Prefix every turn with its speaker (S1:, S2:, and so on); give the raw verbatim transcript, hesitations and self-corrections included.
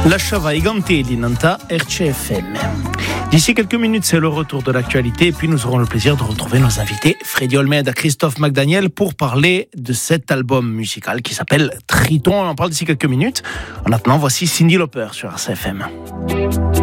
S1: Lasciava i gantelli Nanta R C F M. D'ici quelques minutes, c'est le retour de l'actualité et puis nous aurons le plaisir de retrouver nos invités Freddy Olmedo, Christophe McDaniel pour parler de cet album musical qui s'appelle Triton. On en parle d'ici quelques minutes. En attendant, voici Cyndi Lauper sur R C F M.